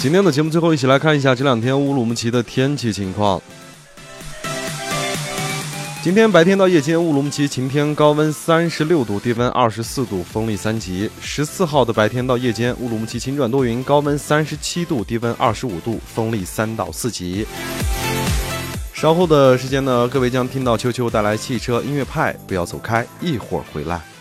今天的节目最后一起来看一下这两天乌鲁木齐的天气情况。今天白天到夜间乌鲁木齐晴天，高温36度，低温24度，风力3级。14号的白天到夜间乌鲁木齐晴转多云，高温37度，低温25度，风力3到4级。稍后的时间呢，各位将听到秋秋带来汽车音乐派，不要走开，一会儿回来。